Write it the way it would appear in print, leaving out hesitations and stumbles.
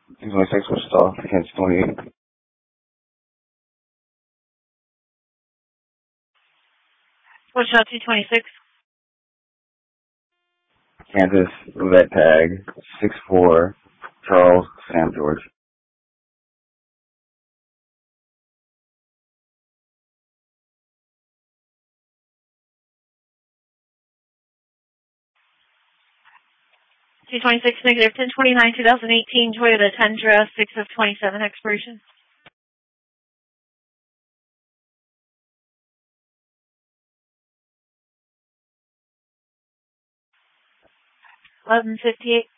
226 Wichita, Kansas 28. Wichita 226. Kansas, roulette tag, 64, Charles, Sam George. -226, negative 1029, 2018 Toyota Tundra, 6 of 27 expiration. 11:58.